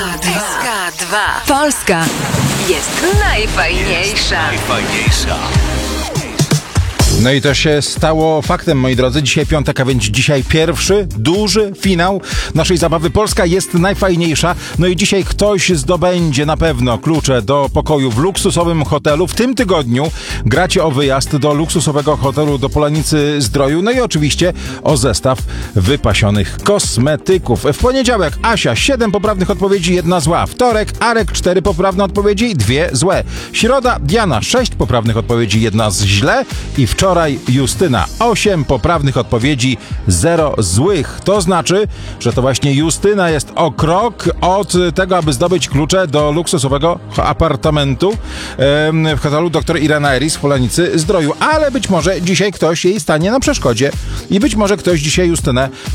SK2. Polska jest najfajniejsza. No i to się stało faktem, moi drodzy. Dzisiaj piątek, a więc dzisiaj pierwszy, duży finał naszej zabawy. Polska jest najfajniejsza. No i dzisiaj ktoś zdobędzie na pewno klucze do pokoju w luksusowym hotelu. W tym tygodniu gracie o wyjazd do luksusowego hotelu do Polanicy Zdroju. No i oczywiście o zestaw wypasionych kosmetyków. W poniedziałek Asia 7 poprawnych odpowiedzi, 1 zła. Wtorek Arek 4 poprawne odpowiedzi, 2 złe. Środa Diana 6 poprawnych odpowiedzi, 1 źle. I wczoraj Justyna 8 poprawnych odpowiedzi, 0 złych. To znaczy, że to właśnie Justyna jest o krok od tego, aby zdobyć klucze do luksusowego apartamentu w hotelu dr Irena Eris w Polanicy Zdroju. Ale być może dzisiaj ktoś jej stanie na przeszkodzie i być może ktoś dzisiaj Justynę